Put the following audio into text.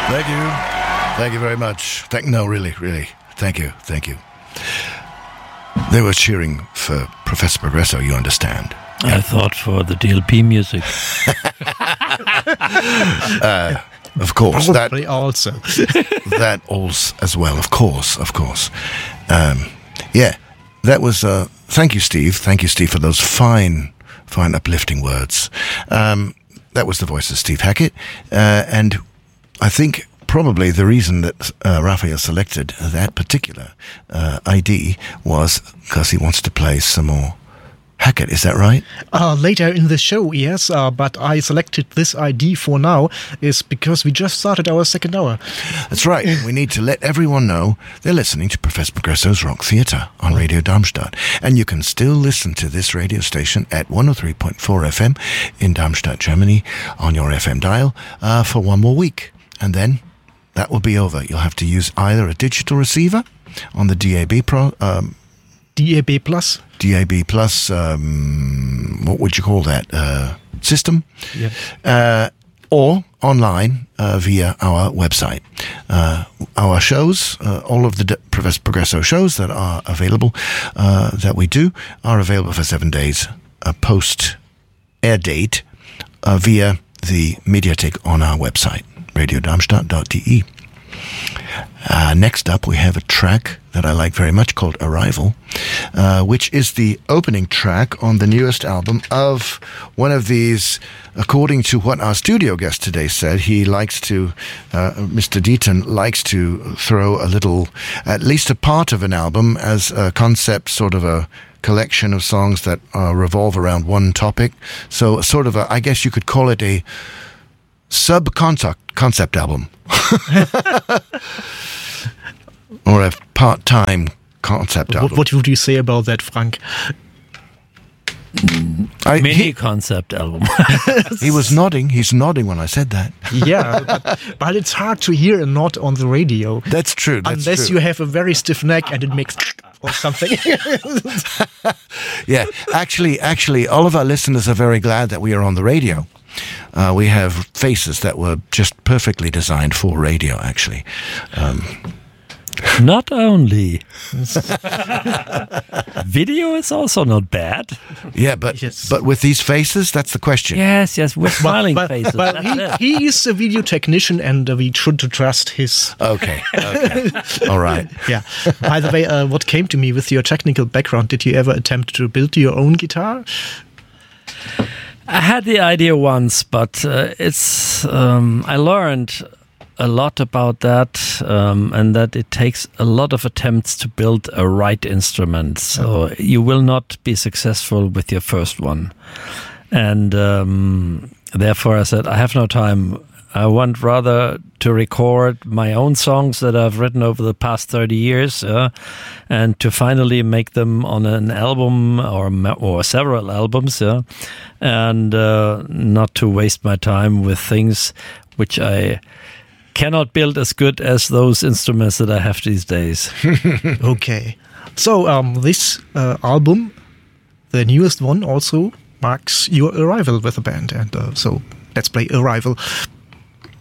Thank you. Thank you very much. No, really. Thank you. They were cheering for Professor Progresso, you understand. I thought for the DLP music. Of course. Probably also. That also as well, of course. That was... thank you, Steve. Thank you, Steve, for those fine, uplifting words. That was the voice of Steve Hackett. And I think probably the reason that Raphael selected that particular ID was because he wants to play some more Hackett, is that right? Later in the show, yes, but I selected this ID for now is because we just started our second hour. That's right. We need to let everyone know they're listening to Professor Progresso's Rock Theatre on Radio Darmstadt. And you can still listen to this radio station at 103.4 FM in Darmstadt, Germany on your FM dial for one more week. And then that will be over. You'll have to use either a digital receiver on the DAB DAB Plus. DAB Plus, what would you call that? System? Yeah. Or online via our website. Our shows, all of the Professor Progresso shows that are available, that we do, are available for 7 days post-air date via the Mediathek on our website, radiodarmstadt.de. Next up, we have a track that I like very much called Arrival, which is the opening track on the newest album of one of these, according to what our studio guest today said, he likes to, Mr. Deaton likes to throw a little, at least a part of an album as a concept, sort of a collection of songs that revolve around one topic. So sort of a, I guess you could call it a sub-concept album. Or a part-time concept album. What would you say about that, Frank? Mini concept album. He was nodding. He's nodding when I said that. Yeah, but it's hard to hear a nod on the radio. That's true. Unless you have a very stiff neck and it makes or something. Yeah, actually, all of our listeners are very glad that we are on the radio. We have faces that were just perfectly designed for radio, actually. Not only. Video is also not bad. Yeah, but with these faces, that's the question. Yes, with smiling faces. But he is a video technician, and we should trust his... Okay. All right. Yeah. By the way, what came to me with your technical background, did you ever attempt to build your own guitar? I had the idea once, but it's I learned a lot about that, and that it takes a lot of attempts to build a right instrument. So you will not be successful with your first one. And therefore I said, I have no time. I want rather to record my own songs that I've written over the past 30 years and to finally make them on an album or several albums, and not to waste my time with things which I cannot build as good as those instruments that I have these days. Okay. So this album, the newest one, also marks your arrival with the band. And so let's play Arrival.